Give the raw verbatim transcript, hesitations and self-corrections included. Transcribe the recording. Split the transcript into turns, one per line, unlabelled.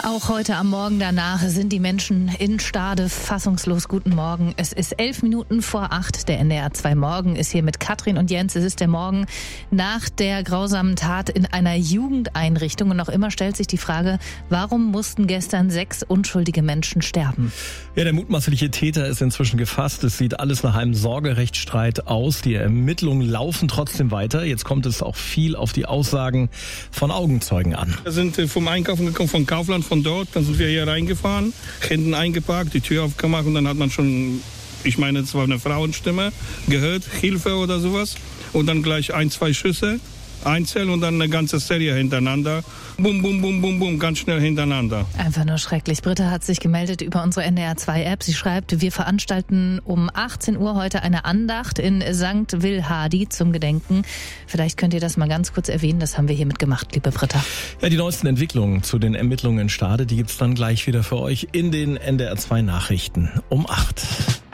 Auch heute am Morgen danach sind die Menschen in Stade fassungslos. Guten Morgen. Es ist elf Minuten vor acht. Der N D R zwei Morgen ist hier mit Katrin und Jens. Es ist der Morgen nach der grausamen Tat in einer Jugendeinrichtung. Und noch immer stellt sich die Frage, warum mussten gestern sechs unschuldige Menschen sterben?
Ja, der mutmaßliche Täter ist inzwischen gefasst. Es sieht alles nach einem Sorgerechtsstreit aus. Die Ermittlungen laufen trotzdem weiter. Jetzt kommt es auch viel auf die Aussagen von Augenzeugen an.
Wir sind vom Einkaufen gekommen, von Kaufland, von dort. Dann sind wir hier reingefahren, hinten eingeparkt, die Tür aufgemacht und dann hat man schon, ich meine, es war eine Frauenstimme, gehört, Hilfe oder sowas. Und dann gleich ein, zwei Schüsse, einzeln und dann eine ganze Serie hintereinander. Bum, bum, bum, bum, bum, ganz schnell hintereinander.
Einfach nur schrecklich. Britta hat sich gemeldet über unsere N D R zwei App. Sie schreibt, wir veranstalten um achtzehn Uhr heute eine Andacht in Sankt Willhardy zum Gedenken. Vielleicht könnt ihr das mal ganz kurz erwähnen. Das haben wir hiermit gemacht, liebe Britta.
Ja, die neuesten Entwicklungen zu den Ermittlungen in Stade, die gibt's dann gleich wieder für euch in den N D R zwei Nachrichten um acht.